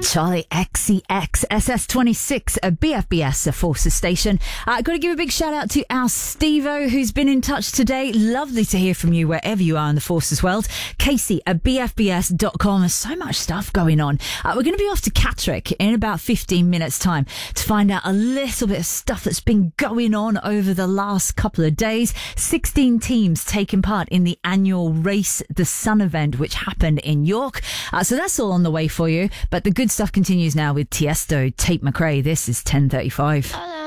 Charlie XCX SS26 BFBS Forces Station. Got to give a big shout out to our Stevo who's been in touch today. Lovely to hear from you wherever you are in the Forces world. Casey at bfbs.com. There's so much stuff going on. We're going to be off to Catterick in about 15 minutes time to find out a little bit of stuff that's been going on over the last couple of days. 16 teams taking part in the annual Race the Sun event which happened in York. So that's all on the way for you. But the good stuff continues now with Tiesto, Tate McRae. This is 10:35.